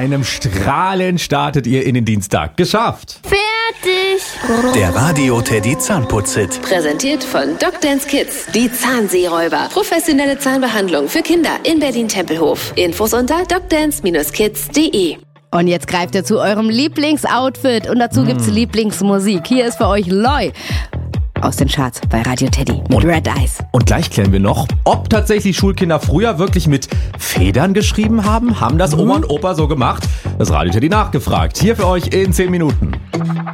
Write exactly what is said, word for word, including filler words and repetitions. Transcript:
einem Strahlen startet ihr in den Dienstag. Geschafft! Fertig! Der Radio Teddy Zahnputz-Hit. Präsentiert von Doctance Kids. Die Zahnseeräuber. Professionelle Zahnbehandlung für Kinder in Berlin-Tempelhof. Infos unter doctance dash kids punkt de. Und jetzt greift ihr zu eurem Lieblingsoutfit und dazu gibt's Lieblingsmusik. Hier ist für euch Loi aus den Charts bei Radio Teddy mit Red Eyes. Und gleich klären wir noch, ob tatsächlich Schulkinder früher wirklich mit Federn geschrieben haben. Haben das Oma und Opa so gemacht? Das Radio Teddy nachgefragt. Hier für euch in zehn Minuten.